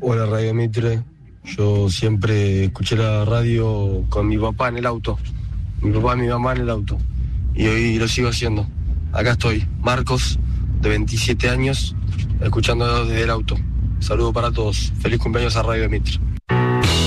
Hola Radio Mitre, yo siempre escuché la radio con mi papá en el auto, mi papá y mi mamá en el auto, y hoy lo sigo haciendo. Acá estoy, Marcos, de 27 años, escuchando desde el auto. Saludo para todos, feliz cumpleaños a Radio Mitre.